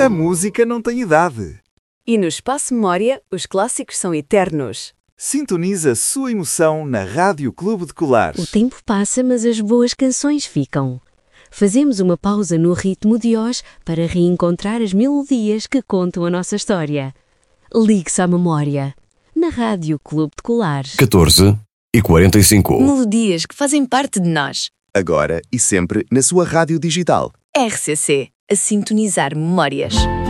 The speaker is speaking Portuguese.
A música não tem idade. E no Espaço Memória, os clássicos são eternos. Sintoniza a sua emoção na Rádio Clube de Colares. O tempo passa, mas as boas canções ficam. Fazemos uma pausa no ritmo de hoje para reencontrar as melodias que contam a nossa história. Ligue-se à memória, na Rádio Clube de Colares. 14h45. Melodias que fazem parte de nós. Agora e sempre na sua rádio digital. RCC, a sintonizar memórias.